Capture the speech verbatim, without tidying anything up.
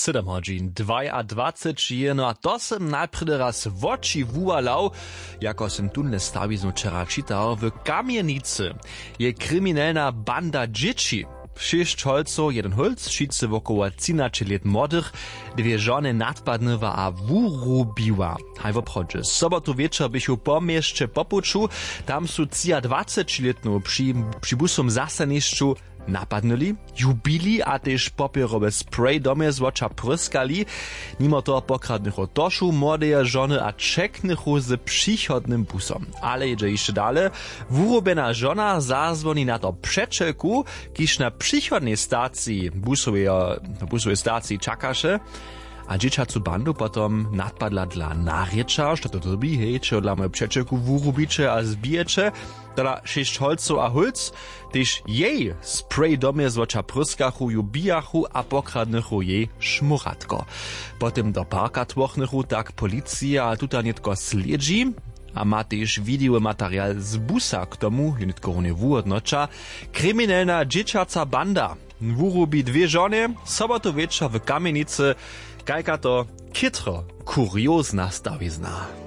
siedem hodźin dwadzieścia je, no a to sem najpredy raz w oči vuvalał, jako sem tunle stawiznu wczera czytał, w Kamienicy je kryminalna banda dzieci. Sześć holców, jeden holc, wszyscy wokoło trzynaście lat młodych, dwie żony nadpadnywa a wurubiła. Haj w obchodzie. Sobotu wieczór bych ją po mieście popuczu, tam su dwadzieścia-letną przy, przy busom zastaniszczu napadnuli, jubili, a też papierowe spray do mnie z ocza pryskali. Mimo to pokradnych otoszu, młode żony a czeknych z przychodnym busom. Ale jedzie jeszcze dalej. Wurobiona żona zazwoni na to przeczeku, kiż na przychodnej stacji busowej, busowej stacji czakasze. A dzieciacu bandu potom nadpadla dla narjecza, što to robi, hej, čo dla mojej przeczeku wurubicze a zbijecze, teda sześć holców a hulc, też jej spray do mnie z ocza pryskachu, ju bijachu a pokradnychu jej szmuratko. Potem do parka tłochnychu tak policja tuta nitko sledzi, a ma też wideo materiał z busa k tomu, ju nitko nie wuodnocza, kryminalna dzieciaca banda. Wurubi dwie żony, sobotu wieczor w Kamienicy, kajka to kitro, kuriozna stawizna.